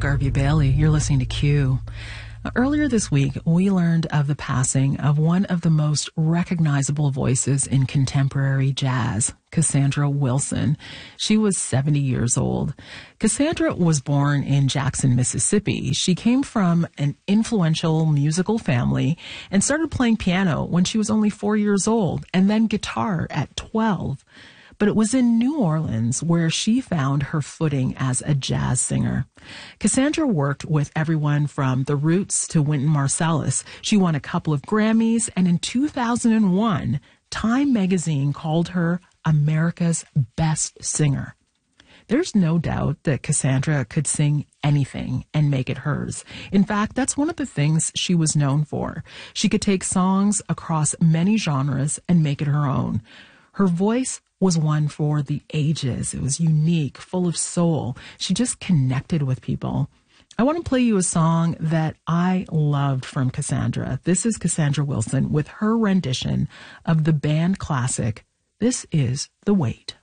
Garvey Bailey. You're listening to Q. Earlier this week, we learned of the passing of one of the most recognizable voices in contemporary jazz, Cassandra Wilson. She was 70 years old. Cassandra was born in Jackson, Mississippi. She came from an influential musical family and started playing piano when she was only 4 years old, and then guitar at 12. But it was in New Orleans where she found her footing as a jazz singer. Cassandra worked with everyone from The Roots to Wynton Marsalis. She won a couple of Grammys, and in 2001, Time magazine called her America's best singer. There's no doubt that Cassandra could sing anything and make it hers. In fact, that's one of the things she was known for. She could take songs across many genres and make it her own. Her voice was one for the ages. It was unique, full of soul. She just connected with people. I want to play you a song that I loved from Cassandra. This is Cassandra Wilson with her rendition of the band classic, This Is the Weight.